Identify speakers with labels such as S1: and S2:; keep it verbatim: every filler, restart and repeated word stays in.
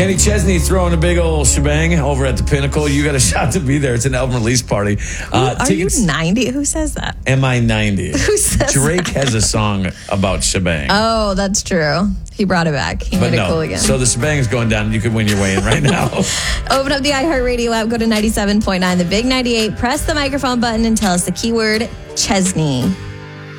S1: Kenny Chesney throwing a big old shebang over at the Pinnacle. You got a shot to be there. It's an album release party.
S2: Uh, Are tickets, you ninety? Who says that?
S1: Am I ninety?
S2: Who says
S1: Drake
S2: that?
S1: has a song about shebang.
S2: Oh, that's true. He brought it back. He
S1: but
S2: made
S1: no,
S2: it cool again.
S1: So the shebang is going down. You could win your way in right now.
S2: Open up the iHeartRadio app. Go to ninety-seven point nine, the big ninety-eight. Press the microphone button and tell us the keyword Chesney.